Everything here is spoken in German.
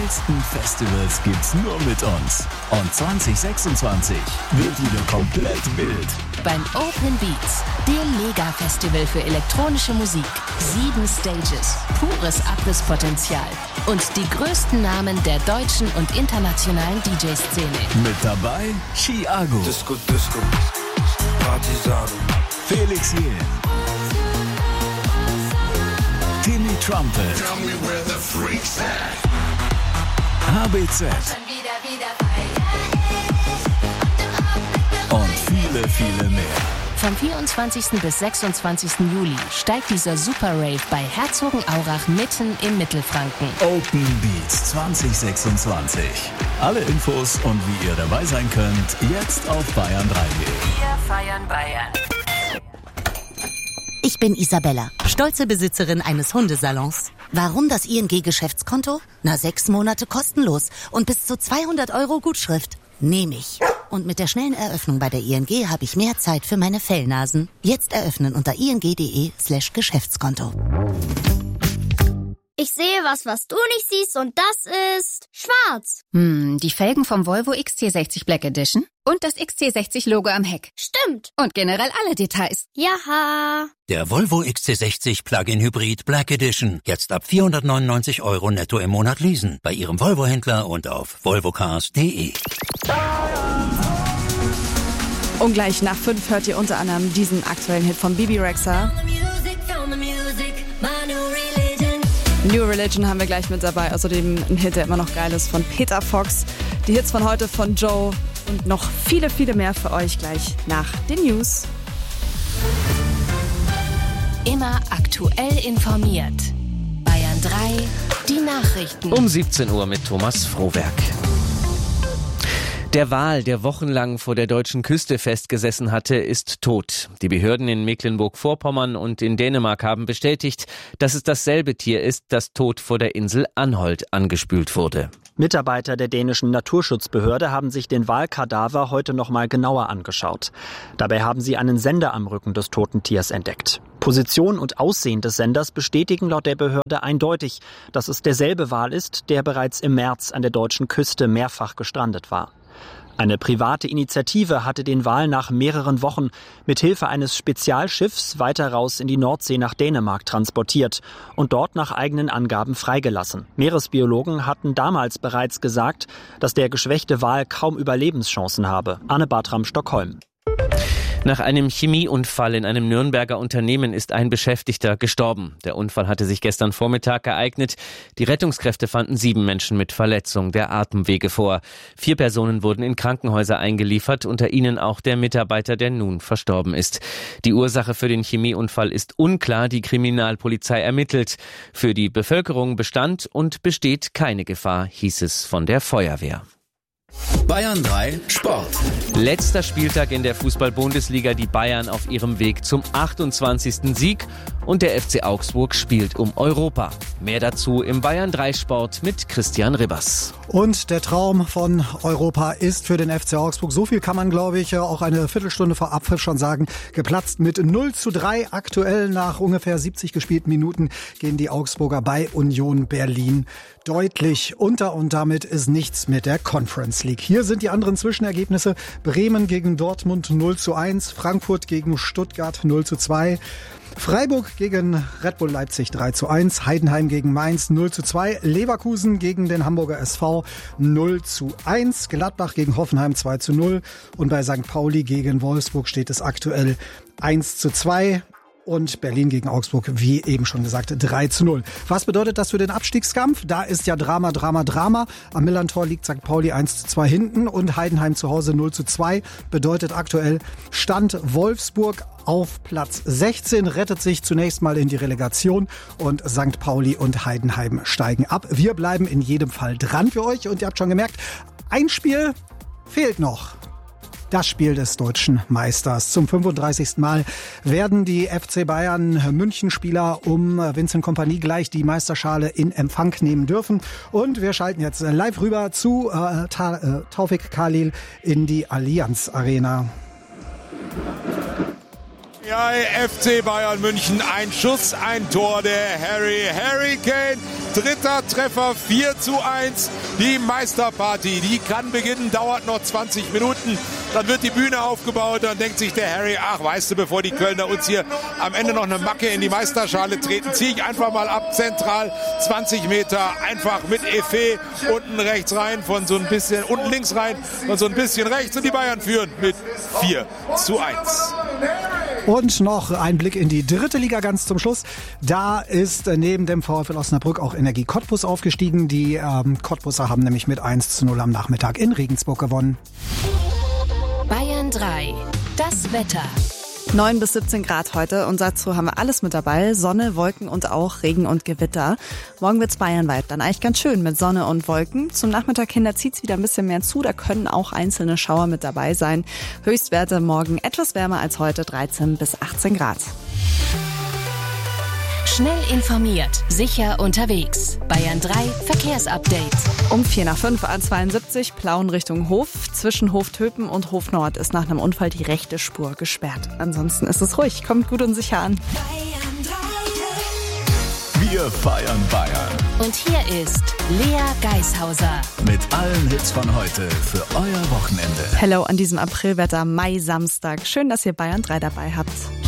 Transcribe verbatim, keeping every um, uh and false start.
geilsten Festivals gibt's nur mit uns. Und zwanzig sechsundzwanzig wird wieder komplett wild. Beim Open Beats, dem Mega-Festival für elektronische Musik. Sieben Stages, pures Abrisspotenzial und die größten Namen der deutschen und internationalen D J-Szene. Mit dabei Chiago, Disco, Disco, Partisan, Felix Jähn, Timmy Trumpet, H B Z und viele, viele mehr. Vom vierundzwanzigsten bis sechsundzwanzigsten Juli steigt dieser Super Rave bei Herzogenaurach mitten im Mittelfranken. Open Beats zwanzig sechsundzwanzig. Alle Infos und wie ihr dabei sein könnt, jetzt auf bayern drei punkt de. Wir feiern Bayern. Ich bin Isabella, stolze Besitzerin eines Hundesalons. Warum das I N G-Geschäftskonto? Na, sechs Monate kostenlos und bis zu zweihundert Euro Gutschrift. Nehme ich. Und mit der schnellen Eröffnung bei der I N G habe ich mehr Zeit für meine Fellnasen. Jetzt eröffnen unter ing.de slash Geschäftskonto. Ich sehe was, was du nicht siehst, und das ist schwarz. Hm, die Felgen vom Volvo X C sechzig Black Edition und das X C sechzig Logo am Heck. Stimmt. Und generell alle Details. Jaha. Der Volvo X C sechzig Plug-in Hybrid Black Edition. Jetzt ab vierhundertneunundneunzig Euro netto im Monat leasen. Bei Ihrem Volvo-Händler und auf volvocars punkt de. Und gleich nach fünf hört ihr unter anderem diesen aktuellen Hit von Bibi Rexha. New Religion haben wir gleich mit dabei. Außerdem ein Hit, der immer noch geil ist, von Peter Fox. Die Hits von heute von Joe und noch viele, viele mehr für euch gleich nach den News. Immer aktuell informiert. Bayern drei, die Nachrichten. Um siebzehn Uhr mit Thomas Frohwerk. Der Wal, der wochenlang vor der deutschen Küste festgesessen hatte, ist tot. Die Behörden in Mecklenburg-Vorpommern und in Dänemark haben bestätigt, dass es dasselbe Tier ist, das tot vor der Insel Anholt angespült wurde. Mitarbeiter der dänischen Naturschutzbehörde haben sich den Walkadaver heute noch mal genauer angeschaut. Dabei haben sie einen Sender am Rücken des toten Tiers entdeckt. Position und Aussehen des Senders bestätigen laut der Behörde eindeutig, dass es derselbe Wal ist, der bereits im März an der deutschen Küste mehrfach gestrandet war. Eine private Initiative hatte den Wal nach mehreren Wochen mit Hilfe eines Spezialschiffs weiter raus in die Nordsee nach Dänemark transportiert und dort nach eigenen Angaben freigelassen. Meeresbiologen hatten damals bereits gesagt, dass der geschwächte Wal kaum Überlebenschancen habe. Anne Bartram, Stockholm. Nach einem Chemieunfall in einem Nürnberger Unternehmen ist ein Beschäftigter gestorben. Der Unfall hatte sich gestern Vormittag ereignet. Die Rettungskräfte fanden sieben Menschen mit Verletzung der Atemwege vor. Vier Personen wurden in Krankenhäuser eingeliefert, unter ihnen auch der Mitarbeiter, der nun verstorben ist. Die Ursache für den Chemieunfall ist unklar, die Kriminalpolizei ermittelt. Für die Bevölkerung bestand und besteht keine Gefahr, hieß es von der Feuerwehr. Bayern drei Sport. Letzter Spieltag in der Fußball-Bundesliga, die Bayern auf ihrem Weg zum achtundzwanzigsten Sieg und der F C Augsburg spielt um Europa. Mehr dazu im Bayern drei Sport mit Christian Ribbers. Und der Traum von Europa ist für den F C Augsburg, so viel kann man, glaube ich, auch eine Viertelstunde vor Abpfiff schon sagen, geplatzt. Mit null zu drei aktuell nach ungefähr siebzig gespielten Minuten gehen die Augsburger bei Union Berlin deutlich unter und damit ist nichts mit der Conference League. Hier sind die anderen Zwischenergebnisse. Bremen gegen Dortmund null zu eins, Frankfurt gegen Stuttgart null zu zwei, Freiburg gegen Red Bull Leipzig drei zu eins, Heidenheim gegen Mainz null zu zwei, Leverkusen gegen den Hamburger S V null zu eins, Gladbach gegen Hoffenheim zwei zu null und bei Sankt Pauli gegen Wolfsburg steht es aktuell eins zu zwei. Und Berlin gegen Augsburg, wie eben schon gesagt, drei zu null. Was bedeutet das für den Abstiegskampf? Da ist ja Drama, Drama, Drama. Am Millerntor liegt Sankt Pauli eins zu zwei hinten und Heidenheim zu Hause null zu zwei. Bedeutet aktuell Stand Wolfsburg auf Platz sechzehn, rettet sich zunächst mal in die Relegation und Sankt Pauli und Heidenheim steigen ab. Wir bleiben in jedem Fall dran für euch und ihr habt schon gemerkt, ein Spiel fehlt noch. Das Spiel des deutschen Meisters. Zum fünfunddreißigsten Mal werden die F C Bayern München-Spieler um Vincent Kompany gleich die Meisterschale in Empfang nehmen dürfen. Und wir schalten jetzt live rüber zu äh, Ta- äh, Taufik Khalil in die Allianz Arena. Ja, F C Bayern München, ein Schuss, ein Tor der Harry. Harry Kane, dritter Treffer, vier zu eins. Die Meisterparty, die kann beginnen, dauert noch zwanzig Minuten. Dann wird die Bühne aufgebaut, dann denkt sich der Harry, ach weißt du, bevor die Kölner uns hier am Ende noch eine Macke in die Meisterschale treten, ziehe ich einfach mal ab, zentral, zwanzig Meter, einfach mit Effet, unten rechts rein, von so ein bisschen, unten links rein, von so ein bisschen rechts und die Bayern führen mit vier zu eins. Und noch ein Blick in die dritte Liga ganz zum Schluss. Da ist neben dem VfL Osnabrück auch Energie Cottbus aufgestiegen. Die ähm, Cottbuser haben nämlich mit eins zu null am Nachmittag in Regensburg gewonnen. Bayern drei. Das Wetter. neun bis siebzehn Grad heute und dazu haben wir alles mit dabei. Sonne, Wolken und auch Regen und Gewitter. Morgen wird's bayernweit dann eigentlich ganz schön mit Sonne und Wolken. Zum Nachmittag hin, da zieht's wieder ein bisschen mehr zu. Da können auch einzelne Schauer mit dabei sein. Höchstwerte morgen etwas wärmer als heute, dreizehn bis achtzehn Grad. Schnell informiert, sicher unterwegs. Bayern drei Verkehrsupdate. Um vier nach fünf A zweiundsiebzig, Plauen Richtung Hof. Zwischen Hoftöpen und Hof Nord ist nach einem Unfall die rechte Spur gesperrt. Ansonsten ist es ruhig, kommt gut und sicher an. Wir feiern Bayern. Und hier ist Lea Geishauser. Mit allen Hits von heute für euer Wochenende. Hello an diesem Aprilwetter, Mai-Samstag. Schön, dass ihr Bayern drei dabei habt.